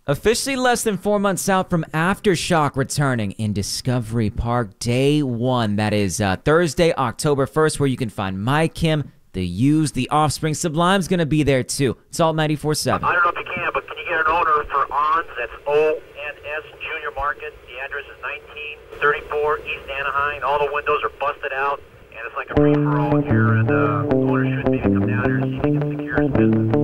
Officially less than 4 months out from Aftershock returning in Discovery Park Day 1. That is Thursday, October 1st, where you can find My Kim, The Used, The Offspring. Sublime's going to be there too. It's all 94.7. I don't know if you can, but can you get an owner for ONS? That's ONS Junior Market. The address is 1934 East Anaheim. All the windows are busted out, and it's like a free-for-all here, and the owner should maybe come down here and see if he can secure his business.